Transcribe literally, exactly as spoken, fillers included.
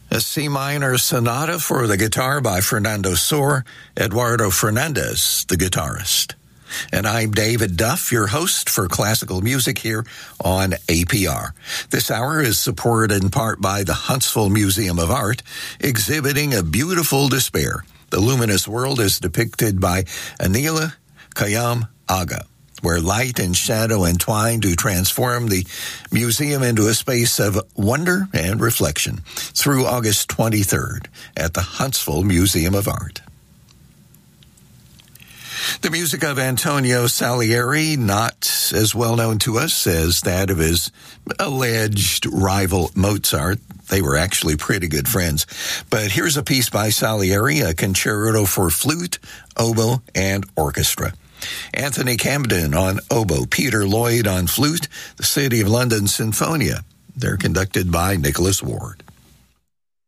A C minor sonata for the guitar by Fernando Sor, Eduardo Fernandez, the guitarist. And I'm David Duff, your host for classical music here on A P R. This hour is supported in part by the Huntsville Museum of Art, exhibiting A Beautiful Despair. The luminous world is depicted by Anila Kayam Aga, where light and shadow entwine to transform the museum into a space of wonder and reflection through August twenty-third at the Huntsville Museum of Art. The music of Antonio Salieri, not as well known to us as that of his alleged rival Mozart. They were actually pretty good friends. But here's a piece by Salieri, a concerto for flute, oboe, and orchestra. Anthony Camden on oboe, Peter Lloyd on flute, the City of London Sinfonia. They're conducted by Nicholas Ward.